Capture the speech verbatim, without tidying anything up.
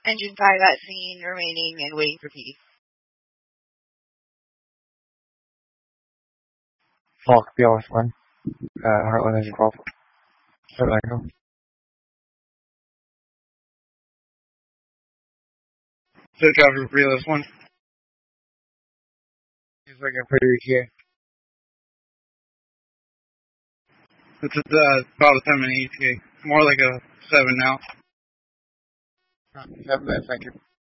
Engine five at scene, remaining and waiting for P. Falk, B L S one. Uh, Heartland Engine twelve. Heartland go. Search after B L S one. He's looking pretty here. It's uh, about a ten minute E T A. More like a seven now. Seven minutes, thank you.